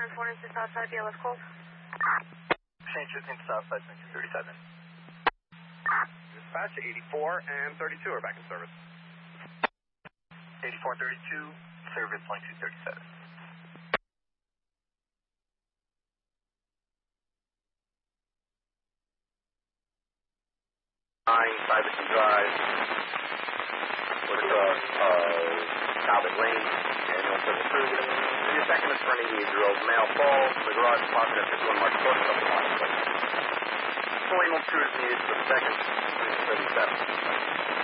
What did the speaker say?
transporting to Southside BLS Cold. Exchange 15 to Southside 2237. Dispatch 84 and 32 are back in service. 8432, service 2237. Stuyvesant Drive, Talbot Lane, ambulance over through. Your second is for an 88-year-old male fall from the garage pocket at 51 March Court, up the line. Full ambulance crew is needed for the second, 37.